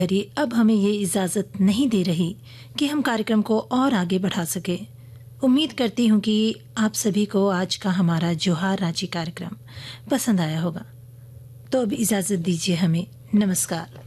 अब हमें ये इजाज़त नहीं दे रही कि हम कार्यक्रम को और आगे बढ़ा सके। उम्मीद करती हूँ कि आप सभी को आज का हमारा जोहार रांची कार्यक्रम पसंद आया होगा। तो अब इजाज़त दीजिए हमें। नमस्कार।